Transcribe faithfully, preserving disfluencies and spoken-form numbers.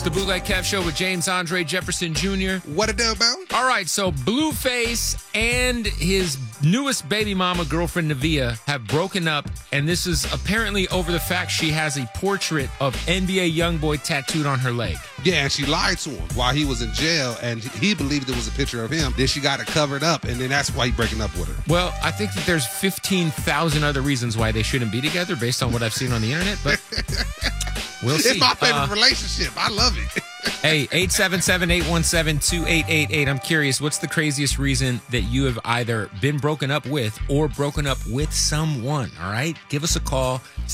the Bootleg Kev Show with James Andre Jefferson Junior What it do, bro? All right, so Blueface and his newest baby mama girlfriend, Navia, have broken up, and this is apparently over the fact she has a portrait of N B A YoungBoy tattooed on her leg. Yeah, and she lied to him while he was in jail, and he believed it was a picture of him. Then she got it covered up, and then that's why he breaking up with her. Well, I think that there's fifteen thousand other reasons why they shouldn't be together based on what I've seen on the internet, but we'll see. It's my favorite Uh, relationship. I love it. Hey, eight seven seven, eight one seven, two eight eight eight. I'm curious, what's the craziest reason that you have either been broken up with or broken up with someone? All right? Give us a call. It's